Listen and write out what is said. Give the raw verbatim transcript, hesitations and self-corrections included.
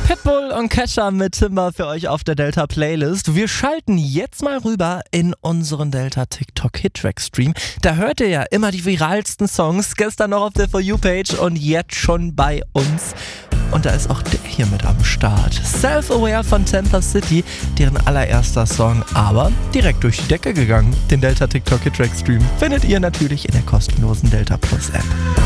Pitbull und Kesha mit Timber für euch auf der Delta Playlist. Wir schalten jetzt mal rüber in unseren Delta TikTok Hit-Track Stream. Da hört ihr ja immer die viralsten Songs. Gestern noch auf der For You-Page und jetzt schon bei uns. Und da ist auch der hier mit am Start. Self-Aware von Tampa City, deren allererster Song, aber direkt durch die Decke gegangen. Den Delta TikTok Hit-Track Stream findet ihr natürlich in der kostenlosen Delta Plus App.